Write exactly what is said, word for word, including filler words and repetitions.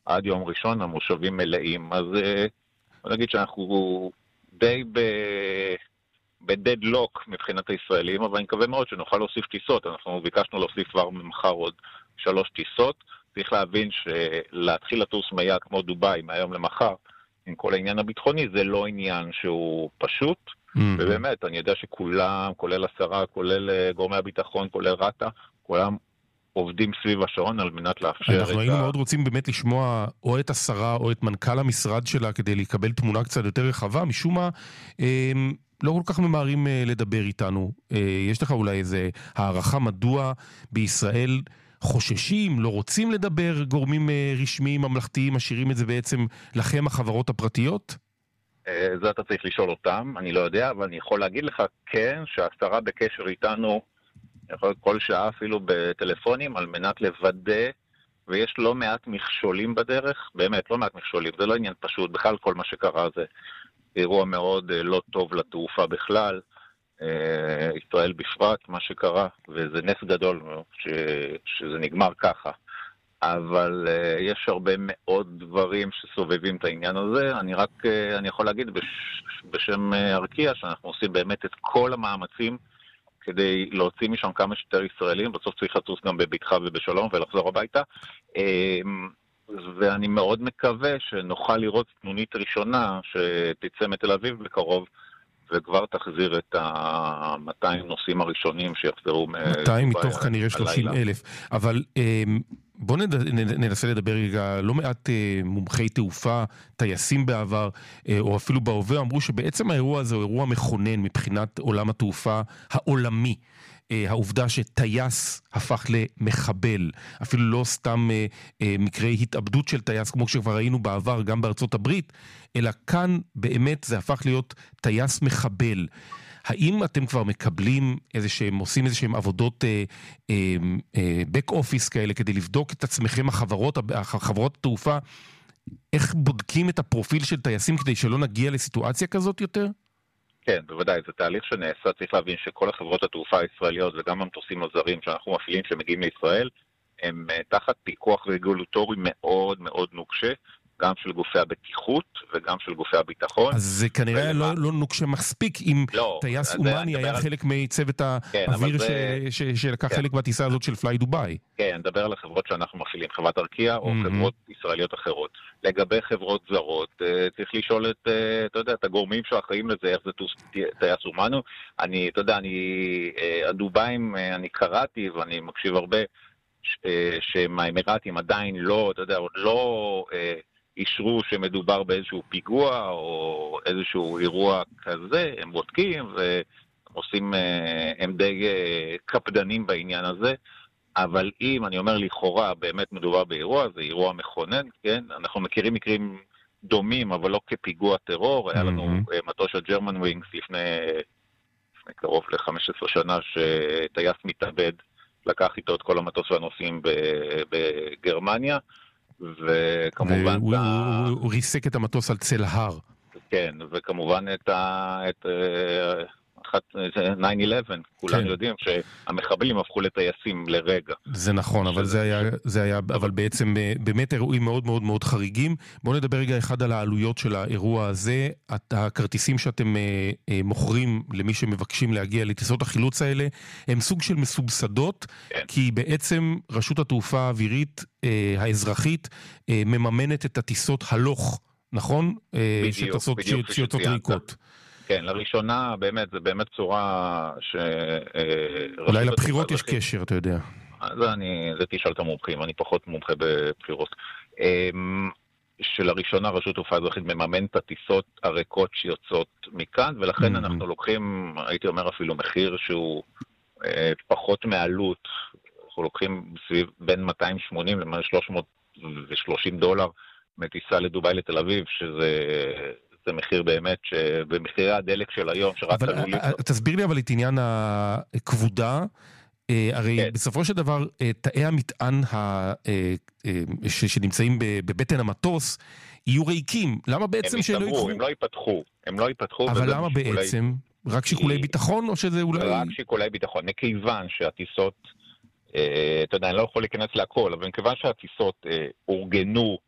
עד יום ראשון המושבים מלאים, אז בוא נגיד שאנחנו די ב... בדדלוק מבחינת הישראלים, אבל אני מקווה מאוד שנוכל להוסיף טיסות. אנחנו ביקשנו להוסיף כבר ממחר עוד שלוש טיסות. צריך להבין שלהתחיל לטוס מיה כמו דוביי מהיום למחר, עם כל העניין הביטחוני, זה לא עניין שהוא פשוט. Mm-hmm. ובאמת, אני יודע שכולם, כולל השרה, כולל גורמי הביטחון, כולל רטה, כולם עובדים סביב השעון על מנת לאפשר את ה... אנחנו היינו מאוד רוצים באמת לשמוע או את השרה או את מנכ"ל המשרד שלה כדי לקבל תמונה קצת יותר רחבה, משום מה לא כל כך ממהרים לדבר איתנו. יש לך אולי איזה הערכה מדוע בישראל חוששים, לא רוצים לדבר, גורמים רשמיים, ממלכתיים, משאירים את זה בעצם לכם החברות הפרטיות? זה אתה צריך לשאול אותם, אני לא יודע, אבל אני יכול להגיד לך כן, שהשרה בקשר איתנו יכול כל שעה אפילו בטלפונים על מנת לוודא, ויש לא מעט מכשולים בדרך, באמת לא מעט מכשולים, זה לא עניין פשוט, בכלל כל מה שקרה זה אירוע מאוד לא טוב לתעופה בכלל, ישראל בפרט מה שקרה, וזה נס גדול ש... שזה נגמר ככה, אבל יש הרבה מאוד דברים שסובבים את העניין הזה, אני רק, אני יכול להגיד בש... בשם ארקיע שאנחנו עושים באמת את כל המאמצים, כדי להוציא משם כמה שיותר ישראלים, בסוף צריך לטוס גם בבטחה ובשלום ולחזור הביתה, ואני מאוד מקווה שנוכל לראות תמונית ראשונה שתצא מתל אביב בקרוב, וכבר תחזיר את ה-מאתיים נוסעים הראשונים שיחזרו מאתיים מתוך כנראה שלושים אלף, אבל בואו ננסה לדבר רגע, לא מעט מומחי תעופה, טייסים בעבר, או אפילו בהווה, אמרו שבעצם האירוע הזה הוא אירוע מכונן מבחינת עולם התעופה העולמי. העובדה שטייס הפך למחבל, אפילו לא סתם מקרי התאבדות של טייס, כמו שכבר ראינו בעבר גם בארצות הברית, אלא כאן באמת זה הפך להיות טייס מחבל. האם אתם כבר מקבלים איזה שהם, עושים איזה שהם עבודות back office כאלה, כדי לבדוק את עצמכם החברות, החברות התעופה, איך בודקים את הפרופיל של טייסים כדי שלא נגיע לסיטואציה כזאת יותר? כן, בוודאי, זה תהליך שנעשה, צריך להבין שכל החברות התעופה הישראליות וגם המטוסים הזרים שאנחנו מפעילים שמגיעים לישראל, הם תחת פיקוח רגולטורי מאוד מאוד נוקשה, גם של גופי הבטיחות וגם של גופי הביטחון. אז זה כנראה לא, לא נוקשה מספיק אם לא, טייס אומני היה על... חלק מצוות כן, האוויר ש... זה... ש... שלקח כן. חלק בטיסה הזאת של פליי דוביי. כן, נדבר על החברות שאנחנו מפעילים, חברת ארקיע או mm-hmm. חברות ישראליות אחרות. לגבי חברות זרות, צריך לשאול את, אתה יודע, את הגורמים שאחראים לזה, איך זה טייס אומני. אני, אתה יודע, אני, הדוביים, אני קראתי ואני מקשיב הרבה, שמהאמירתים עדיין לא, אתה יודע, עוד לא... אישרו שמדובר באיזשהו פיגוע או איזשהו אירוע כזה, הם בודקים ועושים, הם די קפדנים בעניין הזה, אבל אם אני אומר לכאורה באמת מדובר באירוע, זה אירוע מכונן, כן? אנחנו מכירים מקרים דומים, אבל לא כפיגוע טרור, היה לנו מטוס של ג'רמן ווינגס לפני, לפני קרוב ל-חמש עשרה שנה, שטייס מתאבד, לקח איתו את כל המטוס והנוסעים בגרמניה, וכמובן הוא, ה... הוא, הוא, הוא ריסק את המטוס על צל הר. כן, וכמובן את ה... את תשע אחת עשרה, כולם כן. יודעים שהמחבלים הפכו לטייסים לרגע. זה נכון, אבל זה היה, זה היה, אבל בעצם באמת אירועים מאוד מאוד מאוד חריגים. בואו נדבר רגע אחד על העלויות של האירוע הזה. הכרטיסים שאתם מוכרים למי שמבקשים להגיע לטיסות החילוץ האלה, הם סוג של מסובסדות, כן. כי בעצם רשות התעופה האווירית האזרחית מממנת את הטיסות הלוך, נכון? בדיוק, בדיוק שיוצאות ריקות. כן, לראשונה, באמת, זה באמת צורה ש... אולי לבחירות יש קשר, אתה יודע. אז אני, זה תשאל את המומחים, אני פחות מומחה בבחירות. שלראשונה רשות תעופה אזרחית מממן את הטיסות הריקות שיוצאות מכאן, ולכן אנחנו לוקחים, הייתי אומר אפילו מחיר שהוא פחות מעלות, אנחנו לוקחים סביב בין מאתיים ושמונים ל-שלוש מאות ושלושים דולר מטיסה לדובאי לתל אביב, שזה... זה מחיר באמת שבמחירי הדלק של היום שרק עלו לי... תסביר לי אבל את עניין הכבודה, הרי כן. בסופו של דבר תאי המטען ה... ש... שנמצאים בבטן המטוס יהיו ריקים, למה בעצם הם שלא יקחו? הם לא ייפתחו, הם לא ייפתחו. אבל למה שיקולי... בעצם? רק שיקולי ביטחון או שזה אולי... רק שיקולי ביטחון, מכיוון שהטיסות, אתה יודע, אני לא יכול להיכנס להכל, אבל מכיוון שהטיסות אורגנו